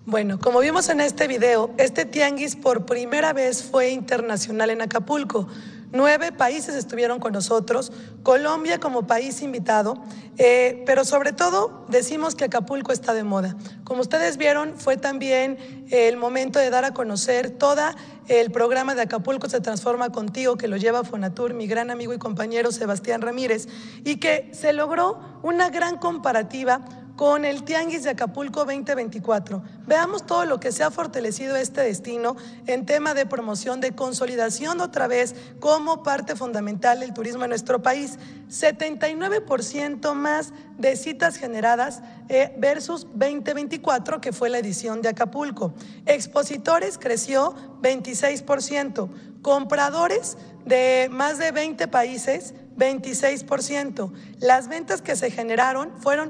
Bueno, como vimos en este video, este tianguis por primera vez fue internacional en Acapulco. 9 países estuvieron con nosotros, Colombia como país invitado, pero sobre todo decimos que Acapulco está de moda. Como ustedes vieron, fue también el momento de dar a conocer todo el programa de Acapulco se transforma contigo, que lo lleva Fonatur, mi gran amigo y compañero Sebastián Ramírez, y que se logró una gran comparativa con el Tianguis de Acapulco 2024. Veamos todo lo que se ha fortalecido este destino en tema de promoción, de consolidación otra vez como parte fundamental del turismo en nuestro país. 79% más de citas generadas versus 2024, que fue la edición de Acapulco. Expositores creció 26%. Compradores de más de 20 países, 26%. Las ventas que se generaron fueron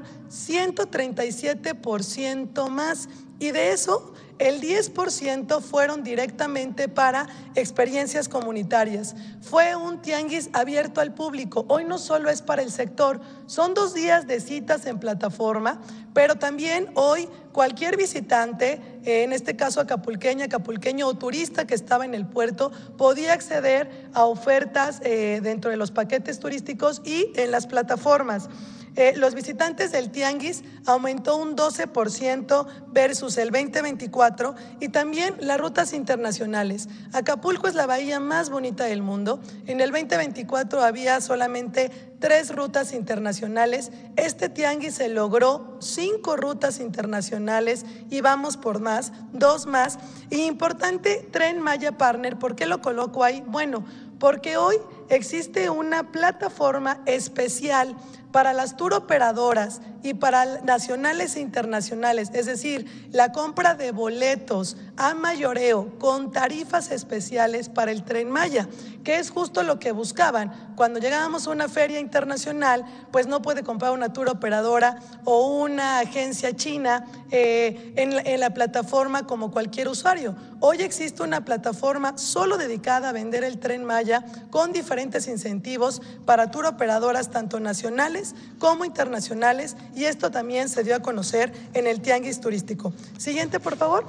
137% más, y de eso el 10% fueron directamente para experiencias comunitarias. Fue un tianguis abierto al público. Hoy no solo es para el sector, son 2 días de citas en plataforma, pero también hoy cualquier visitante, en este caso acapulqueño o turista que estaba en el puerto, podía acceder a ofertas dentro de los paquetes turísticos y en las plataformas. Los visitantes del tianguis aumentó un 12% versus el 2024, y también las rutas internacionales. Acapulco es la bahía más bonita del mundo. En el 2024 había solamente 3 rutas internacionales. Este tianguis se logró 5 rutas internacionales y vamos por más, 2 más. Y importante, Tren Maya Partner. ¿Por qué lo coloco ahí? Bueno, porque hoy existe una plataforma especial para las tour operadoras y para nacionales e internacionales, es decir, la compra de boletos a mayoreo con tarifas especiales para el Tren Maya, que es justo lo que buscaban. Cuando llegábamos a una feria internacional, pues no puede comprar una tour operadora o una agencia china en la plataforma como cualquier usuario. Hoy existe una plataforma solo dedicada a vender el Tren Maya con diferentes incentivos para tour operadoras tanto nacionales como internacionales, y esto también se dio a conocer en el tianguis turístico. Siguiente, por favor.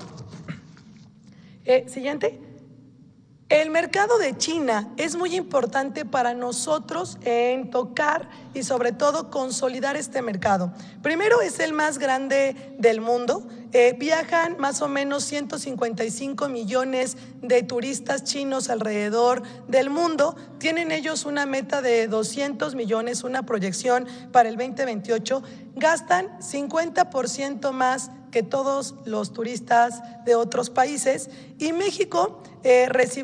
Siguiente. El mercado de China es muy importante para nosotros en tocar y sobre todo consolidar este mercado. Primero, es el más grande del mundo. Viajan más o menos 155 millones de turistas chinos alrededor del mundo. Tienen ellos una meta de 200 millones, una proyección para el 2028. Gastan 50% más que todos los turistas de otros países, y México recibe